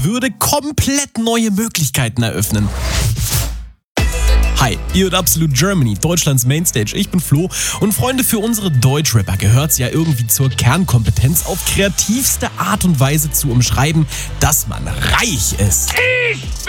würde komplett neue Möglichkeiten eröffnen. Hi, ihr hört Absolute Germany, Deutschlands Mainstage. Ich bin Flo und Freunde, für unsere Deutschrapper gehört es ja irgendwie zur Kernkompetenz, auf kreativste Art und Weise zu umschreiben, dass man reich ist. Ich